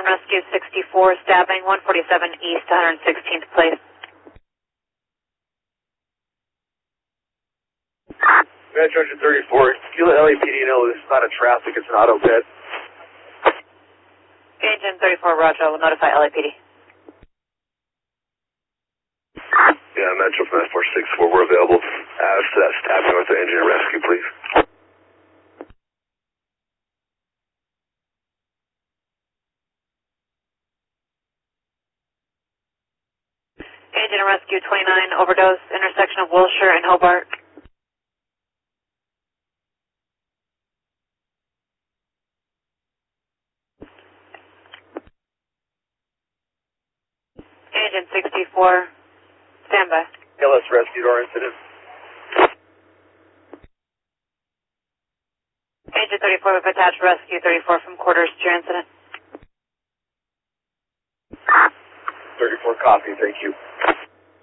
Rescue 64, stabbing 147 East 116th Place. Metro 34, you let LAPD know this is not a traffic, it's an auto pit. Engine 34, Roger, will notify LAPD. Yeah, Metro 464, we're available. As to that stabbing with the engine and rescue, please. Engine and Rescue 29, overdose, intersection of Wilshire and Hobart. Engine 64, standby. LS rescued our incident. Engine 34, we've attached Rescue 34 from quarters to your incident. 34 copy, thank you.